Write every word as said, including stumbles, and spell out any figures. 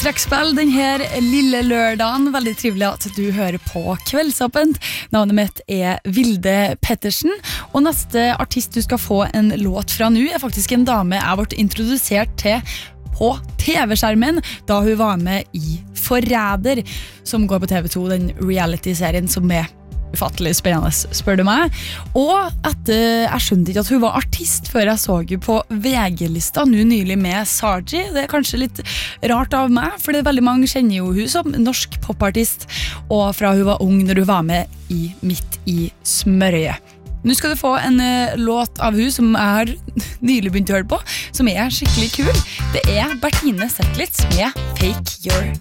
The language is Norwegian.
trekkspill den her lille lørdagen. Veldig trivelig at du hører på Kveldsåpent. Navnet mitt er Vilde Pettersen, og neste artist du skal få en låt fra nå er faktisk en dame jeg ble introdusert til på T V-skjermen da hun var med i Forræder, som går på T V to, den reality-serien som er ufattelig spennende, spør du meg. Og etter, jeg skjønte ikke at hun var artist før jeg så hun på V G-lista nå nylig med Sargi. Det er kanskje litt rart av meg, for det er veldig mange kjenner jo hun som norsk popartist, og fra hun var ung når hun var med i Midt i smørøyet. Nå skal du få en uh, låt av hun som jeg har nylig begynt å høre på, som er skikkelig kul. Det er Bertine Zetlitz med Fake Your